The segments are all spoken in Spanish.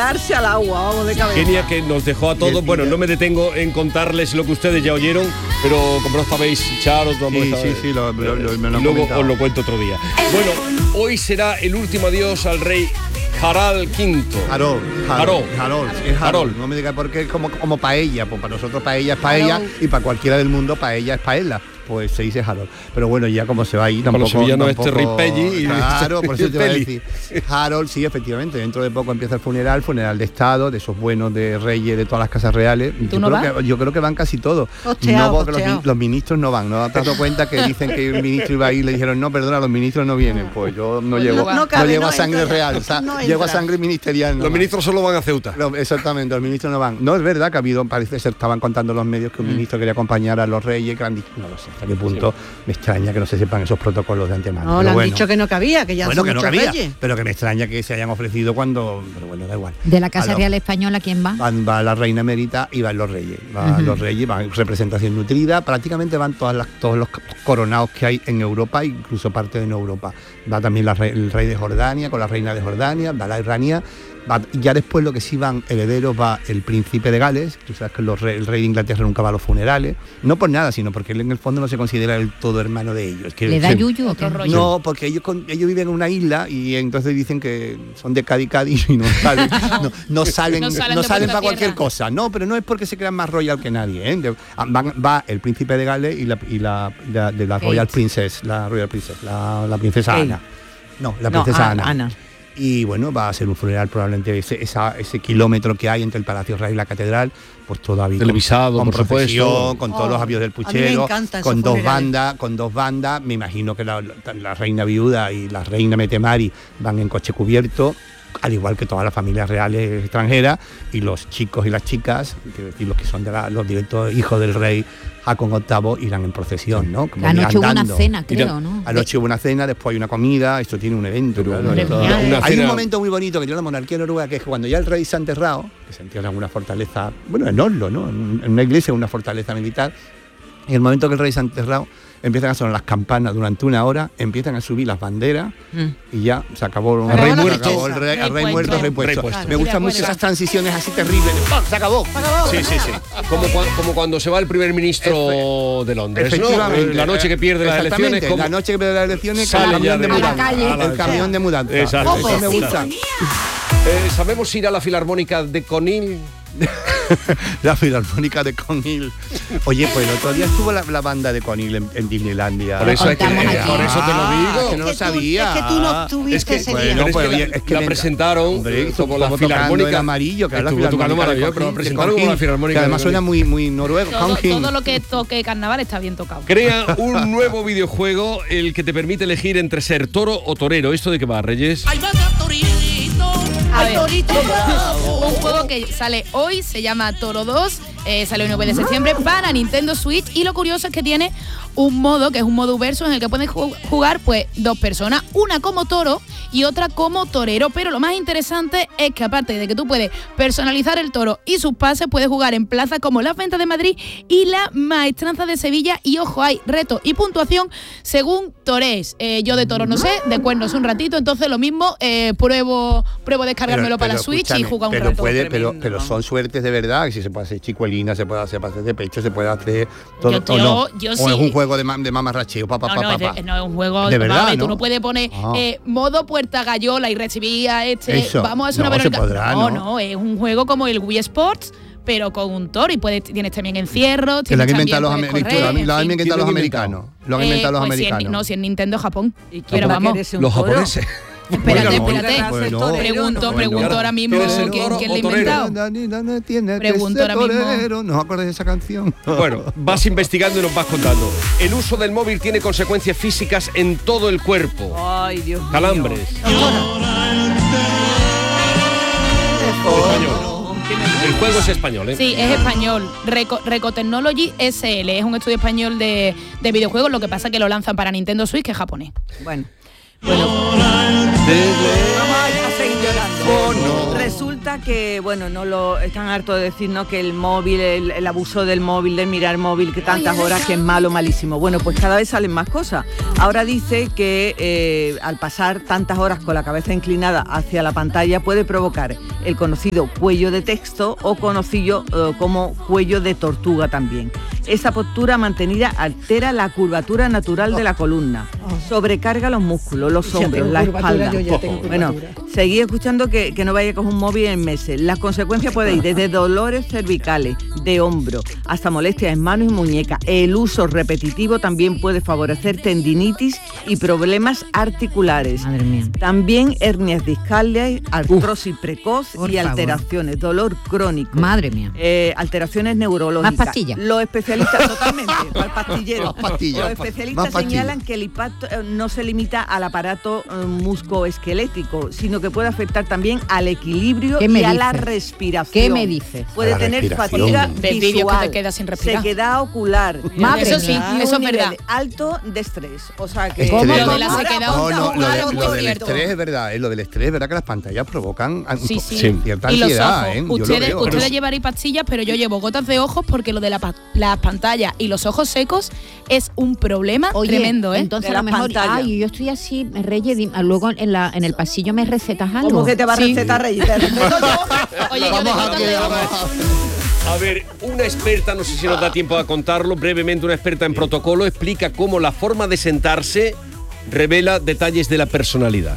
tirarse al agua, vamos, de cabeza. Kenia, que nos dejó a todos. Bueno, no me detengo en contarles lo que ustedes ya oyeron, pero como no sabéis, Charo, sí, me lo han luego comentado. os lo cuento otro día. Bueno, hoy será el último adiós al rey Harald V. Harold. No me digas por qué, como paella. Pues para nosotros paella es paella y para cualquiera del mundo paella es paella. Pues se dice Harold. Pero bueno, ya como se va ahí tampoco... Para los sevillanos este Ripelli. Claro, por eso te iba a decir. Harold, sí, efectivamente. Dentro de poco empieza el funeral de Estado, de esos buenos de reyes, de todas las casas reales. Yo creo que van casi todos. Los ministros no van. ¿No te has dado cuenta que dicen que el ministro iba a ir y le dijeron, no, perdona, los ministros no vienen? Pues yo no llego a sangre real. Llego a sangre ministerial. Los ministros solo van a Ceuta. Exactamente, los ministros no van. No, es verdad que ha habido, parece ser, estaban contando los medios que un ministro quería acompañar a los reyes, que han dicho, no lo sé. ¿Hasta qué punto me extraña que no se sepan esos protocolos de antemano? No, le han dicho que no cabía, que ya son muchos reyes. Pero que me extraña que se hayan ofrecido cuando... Pero bueno, da igual. ¿De la Casa Real Española quién va? Va la reina emérita y van los reyes. Los reyes, van representación nutrida. Prácticamente van todos los coronados que hay en Europa, incluso parte de no Europa. Va también el rey de Jordania, con la reina de Jordania, va la Irania. Ya después lo que sí van herederos va el príncipe de Gales. Tú sabes que el rey de Inglaterra nunca va a los funerales, no por nada, sino porque él en el fondo no se considera el todo hermano de ellos. ¿Le da yuyu otro rollo? No, porque ellos viven en una isla y entonces dicen que son de Cádiz y no salen para cualquier cosa. No, pero no es porque se crean más royal que nadie, ¿eh? Va el príncipe de Gales y la Royal Princess, la princesa Ana. No, la princesa Ana. Y bueno, va a ser un funeral probablemente ese kilómetro que hay entre el Palacio Real y la Catedral, pues todavía televisado, con por procesión, supuesto, con todos los avios del puchero, con dos bandas. Me imagino que la reina viuda y la reina Metemari van en coche cubierto, al igual que todas las familias reales extranjeras, y los chicos y las chicas, quiero decir, los que son los directos hijos del rey Haakon VIII, irán en procesión, ¿no? Como anoche hubo una cena, creo, ¿no? Anoche hubo una cena, después hay una comida, esto tiene un evento. Hay un momento muy bonito que tiene la monarquía noruega, que es cuando ya el rey se ha enterrado, que se entierra en una fortaleza, bueno, en Oslo, ¿no? En una iglesia, una fortaleza militar, y el momento que el rey se ha enterrado, empiezan a sonar las campanas durante una hora, empiezan a subir las banderas y ya se acabó. El rey muerto, el rey muerto, rey puesto. Me gustan mucho esas transiciones así terribles. ¡Pum! Se acabó. Sí. Como cuando se va el primer ministro de Londres, ¿no? La noche que pierde las elecciones. La noche que pierde las elecciones, sale ya el camión de mudanza. Exacto. Eso me gusta. ¿Sabemos ir a la Filarmónica de Conil? La Filarmónica de Conil. Oye, pues el otro día estuvo la banda de Conil en Disneylandia. Por eso te lo digo. Que no lo sabía. Es que tú no estuviste ese día. Es que la presentaron como la Filarmónica en amarillo, que estuvo tocando maravilloso, pero la presentaron como la Filarmónica. Que además suena muy noruego. Todo lo que toque carnaval está bien tocado. Crea un nuevo videojuego, el que te permite elegir entre ser toro o torero. ¿Esto de qué va, Reyes? A ver, un juego que sale hoy, se llama Toro 2, sale el 9 de septiembre para Nintendo Switch, y lo curioso es que tiene un modo, que es un modo versus, en el que pueden jugar pues dos personas, una como toro y otra como torero, pero lo más interesante es que aparte de que tú puedes personalizar el toro y sus pases, puedes jugar en plazas como Las Ventas de Madrid y la Maestranza de Sevilla, y ojo, hay reto y puntuación según torees. Yo de toro no sé, de cuernos un ratito, entonces lo mismo, pruebo descargármelo para la Switch y jugar un rato. Pero son suertes de verdad, que si se puede hacer chicuelina, se puede hacer pases de pecho, se puede hacer todo. Yo o sí, es un juego de mamarracheo, no es un juego de verdad, ¿no? Tú no puedes poner modo puerta gallola y recibir a vamos a hacer una verga. No, es un juego como el Wii Sports, pero con un toro, y tienes también encierro, que lo han inventado los americanos. Lo han inventado los americanos. Si en Nintendo Japón. Pero vamos, los japoneses. Espérate. Pregunto ahora mismo quién lo ha inventado. Pregunto ahora mismo. No acuerdas de esa canción. Bueno, vas investigando y nos vas contando. El uso del móvil tiene consecuencias físicas en todo el cuerpo. Ay, Dios mío. Calambres. El juego es español, ¿eh? Sí, es español. Recotechnology SL es un estudio español de videojuegos. Lo que pasa es que lo lanzan para Nintendo Switch, que es japonés. Bueno. Vamos a seguir llorando. resulta que, bueno, están hartos de decirnos que el móvil, el abuso del móvil, de mirar móvil, que tantas horas, que es malo, malísimo. Bueno, pues cada vez salen más cosas. Ahora dice que al pasar tantas horas con la cabeza inclinada hacia la pantalla puede provocar el conocido cuello de texto o conocido como cuello de tortuga también. Esa postura mantenida altera la curvatura natural de la columna, sobrecarga los músculos, los hombros, la espalda. Bueno, seguí escuchando que no vaya con un móvil en meses. Las consecuencias pueden ir desde dolores cervicales, de hombro, hasta molestias en manos y muñecas. El uso repetitivo también puede favorecer tendinitis y problemas articulares. Madre mía. También hernias discales, artrosis precoz y alteraciones, dolor crónico. Madre mía. Alteraciones neurológicas. Más pastillas. Los especialistas, totalmente, al pastillero. Los especialistas señalan que el impacto no se limita al aparato musculoesquelético, sino que puede afectar también al equilibrio y a la respiración. ¿Qué me dices? Puede tener fatiga visual, que te quedas sin respirar. sequedad ocular. Madre eso sí, mía. eso es verdad. Alto de estrés. O sea que... ¿Cómo? Lo de la sequedad lo del estrés es verdad. Lo del estrés es verdad que las pantallas provocan cierta y los ansiedad. ojos. Ustedes llevaréis pastillas, pero yo llevo gotas de ojos porque lo de las pantallas y los ojos secos es un problema tremendo, ¿eh? Entonces a lo mejor, yo estoy así, Reyes, luego en el pasillo me recetas algo. ¿Cómo que te va a recetar, Reyes? Te receto yo. Oye, yo de gotas de ojos. A ver, una experta, no sé si nos da tiempo a contarlo, brevemente, una experta en protocolo explica cómo la forma de sentarse revela detalles de la personalidad.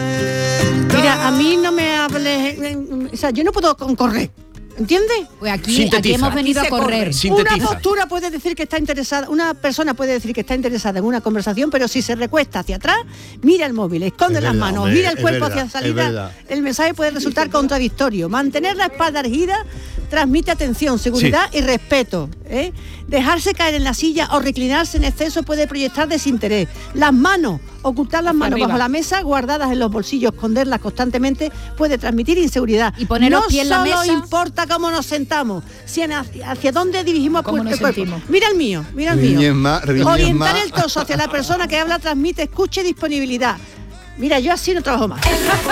Mira, a mí no me hables, o sea, yo no puedo correr. ¿Entiendes? Pues aquí hemos venido a correr. Una postura puede decir que está interesada, una persona puede decir que está interesada en una conversación, pero si se recuesta hacia atrás, mira el móvil, esconde las manos, gira el cuerpo hacia salida, el mensaje puede resultar contradictorio. Mantener la espalda erguida transmite atención, seguridad y respeto. Dejarse caer en la silla o reclinarse en exceso puede proyectar desinterés. Las manos, ocultar las manos bajo la mesa, guardadas en los bolsillos, esconderlas constantemente, puede transmitir inseguridad. Y poner los pies en la mesa. No solo importa cómo nos sentamos, sino hacia dónde dirigimos el cuerpo. Mira el mío. Orientar el torso hacia la persona que habla transmite escucha y disponibilidad. Mira, yo así no trabajo más.